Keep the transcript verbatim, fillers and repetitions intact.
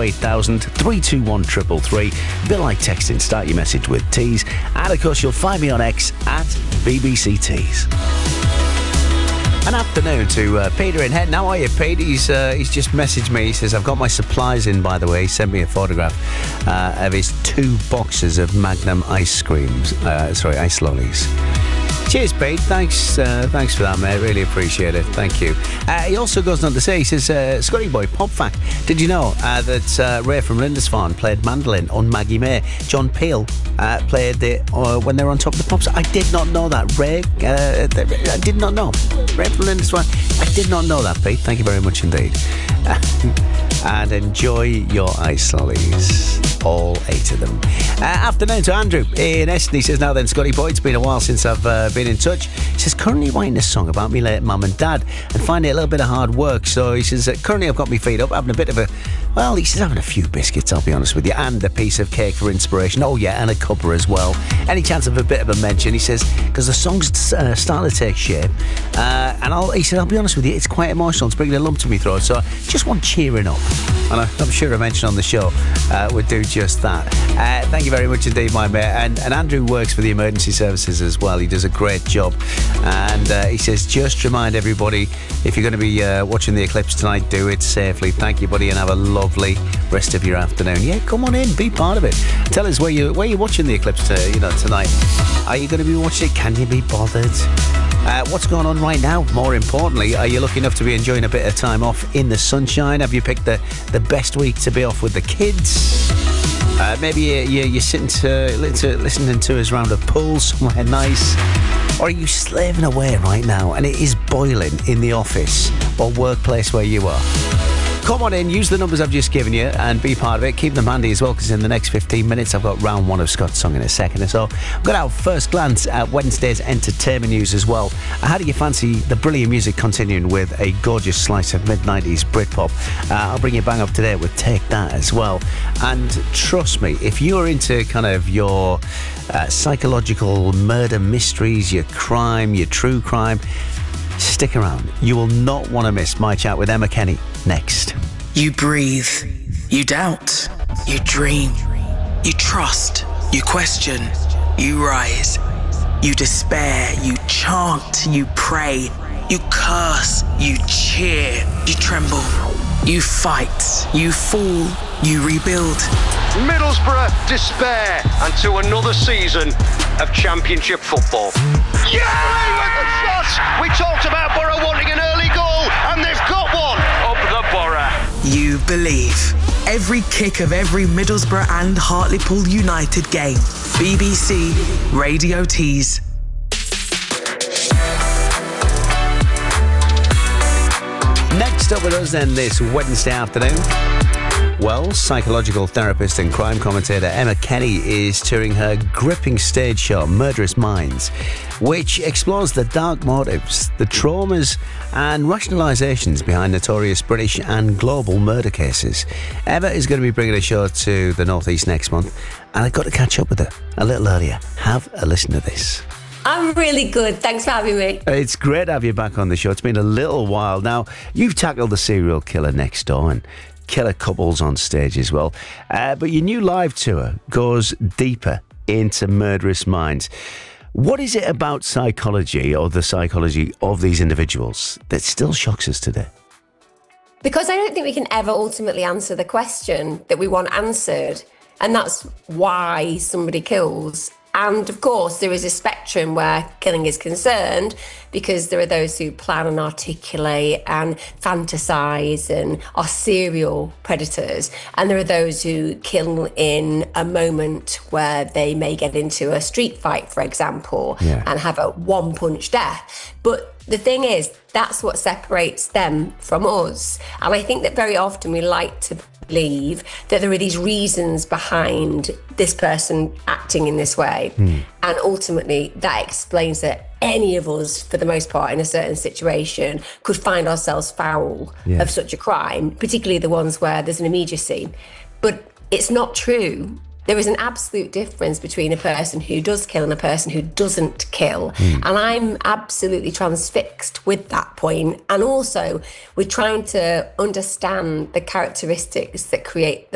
eight thousand, three two one three three three. Bill like texting, start your message with Tees. And of course, you'll find me on X at B B C Tees. An afternoon to uh, Peter in Head. How are you, Pete? He's, uh, he's just messaged me. He says, I've got my supplies in, by the way. He sent me a photograph uh, of his two boxes of Magnum ice creams. Uh, sorry, ice lollies. Cheers, Pete. Thanks uh, thanks for that, mate. Really appreciate it. Thank you. Uh, he also goes on to say, he says, uh, Scotty Boy, pop fact. Did you know uh, that uh, Ray from Lindisfarne played mandolin on Maggie May? John Peel uh, played it uh, when they were on Top of the Pops. I did not know that. Ray, uh, I did not know. Ray from Lindisfarne. I did not know that, Pete. Thank you very much indeed. And enjoy your ice lollies. All eight of them. Uh, afternoon to Andrew in Eston. He says, now then, Scotty Boy, it's been a while since I've uh, been in touch. He says, currently writing a song about me late mum and dad and finding it a little bit of hard work. So he says, uh, currently I've got my feet up, having a bit of a, well, he says, having a few biscuits, I'll be honest with you, and a piece of cake for inspiration. Oh, yeah, and a cuppa as well. Any chance of a bit of a mention? He says, because the song's uh, starting to take shape. Uh, and I'll, he said, I'll be honest with you, it's quite emotional. It's bringing a lump to me throat. So I just want cheering up. And I, I'm sure I mentioned on the show uh, would do just that. Uh, thank you very much indeed, my mate. And, and Andrew works for the emergency services as well. He does a great job. And uh, he says, just remind everybody, if you're going to be uh, watching the eclipse tonight, do it safely. Thank you, buddy, and have a lovely rest of your afternoon. Yeah, come on in, be part of it. Tell us where, you, where you're watching the eclipse to, you know, tonight. Are you going to be watching it? Can you be bothered? Uh, what's going on right now? More importantly, are you lucky enough to be enjoying a bit of time off in the sunshine? Have you picked the, the best week to be off with the kids? Uh, maybe you, you, you're sitting to, to listening to us round a pool somewhere nice. Or are you slaving away right now and it is boiling in the office or workplace where you are? Come on in, use the numbers I've just given you and be part of it. Keep them handy as well, because in the next fifteen minutes I've got round one of Scott's Song in a second or so. I'm going to have first glance at Wednesday's entertainment news as well. How do you fancy the brilliant music continuing with a gorgeous slice of mid-nineties Britpop? Uh, I'll bring you bang up to date with Take That as well. And trust me, if you're into kind of your uh, psychological murder mysteries, your crime, your true crime, stick around. You will not want to miss my chat with Emma Kenny next. You breathe, you doubt, you dream, you trust, you question, you rise, you despair, you chant, you pray, you curse, you cheer, you tremble, you fight, you fall, you rebuild. Middlesbrough despair and to another season of Championship football. Yeah! We talked about Borough wanting an early goal and they've got one. Up the Borough. You believe. Every kick of every Middlesbrough and Hartlepool United game. B B C Radio Tees. Next up with us then this Wednesday afternoon, well, psychological therapist and crime commentator Emma Kenny is touring her gripping stage show, Murderous Minds, which explores the dark motives, the traumas and rationalisations behind notorious British and global murder cases. Emma is going to be bringing a show to the North East next month, and I got to catch up with her a little earlier. Have a listen to this. I'm really good. Thanks for having me. It's great to have you back on the show. It's been a little while now. You've tackled the serial killer next door and killer couples on stage as well. Uh, but your new live tour goes deeper into Murderous Minds. What is it about psychology or the psychology of these individuals that still shocks us today? Because I don't think we can ever ultimately answer the question that we want answered. And that's why somebody kills. And of course, there is a spectrum where killing is concerned, because there are those who plan and articulate and fantasize and are serial predators. And there are those who kill in a moment where they may get into a street fight, for example, yeah. and have a one-punch death. But the thing is, that's what separates them from us. And I think that very often we like to believe that there are these reasons behind this person acting in this way. Mm. And ultimately, that explains that any of us, for the most part, in a certain situation, could find ourselves foul yeah. of such a crime, particularly the ones where there's an immediacy. But it's not true. There is an absolute difference between a person who does kill and a person who doesn't kill. Mm. And I'm absolutely transfixed with that point. And also, we're trying to understand the characteristics that create the